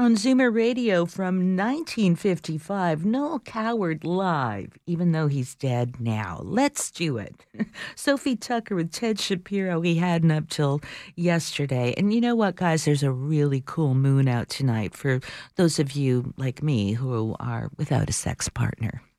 On Zoomer Radio from 1955, Noel Coward live, even though he's dead now. Let's do it. Sophie Tucker with Ted Shapiro. He hadn't up till yesterday. And you know what, guys? There's a really cool moon out tonight for those of you like me who are without a sex partner.